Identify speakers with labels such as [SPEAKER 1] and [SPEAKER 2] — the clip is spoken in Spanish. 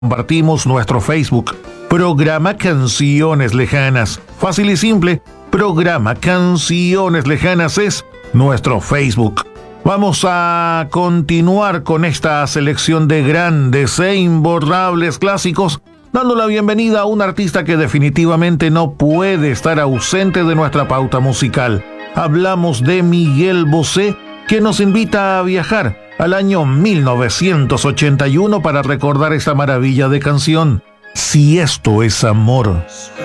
[SPEAKER 1] compartimos nuestro Facebook, Programa Canciones Lejanas. Fácil y simple, Programa Canciones Lejanas es nuestro Facebook. Vamos a continuar con esta selección de grandes e imborrables clásicos, dando la bienvenida a un artista que definitivamente no puede estar ausente de nuestra pauta musical. Hablamos de Miguel Bosé, que nos invita a viajar al año 1981 para recordar esta maravilla de canción, Si esto es amor.